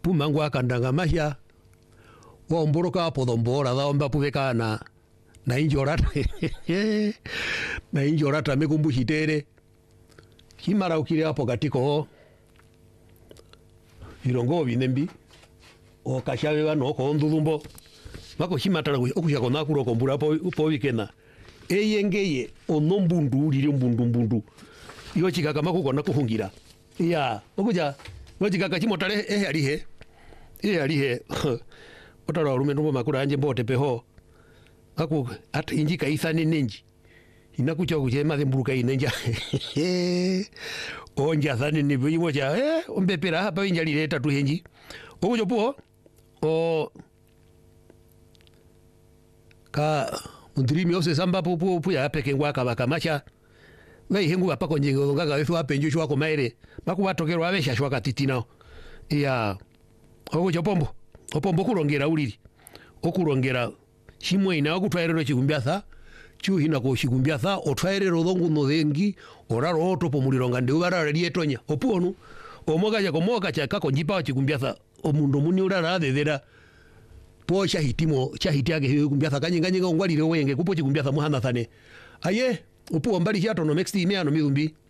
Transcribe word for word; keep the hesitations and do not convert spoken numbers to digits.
pumangu akandanga mahia wa mboroka podombora da omba puveka na na injorata na injorata mekumbuhitere himara ukire hapo katiko irongo binembi o kashawe bano ko ndulumbo mako himatara okushya kona kuro kombura po po bikena eyengeye onombundu liri mbundu mbundu iyo chikaka mako kona kuhungira ya okuja wajikaka chimotare eh alihe eh alihe otara rume ndo makura anje mbote peho aku at injika isane nenji inakucha kuchema mburuka inenja onja thani ni bimo cha eh ombepera hapa injali leta tu henji okujo po o ka mundrimi ose samba popo puya peke ngwa ka bakamacha wei hengu apa konje ngaga wefu apenjo shwa ko maire makuwatokerwa abesha shwa katitina ya okujo pombo opombo kulongera uliri okulongera shimwe ina okutwairero chigumbyaza chuhina ko shigumbyaza otwairero dhongu no dengi oraro oto pomulironga ndi ubarara lietonya oponu omoga ya komoga cha kako njipa chigumbyaza omundo muni urara thethera po shahitimo shahitiage higumbyaza kanyinga nyinga ngwalire wenge kupo chigumbyaza muhana thane aye opu mbali chato no next ime ano midumbi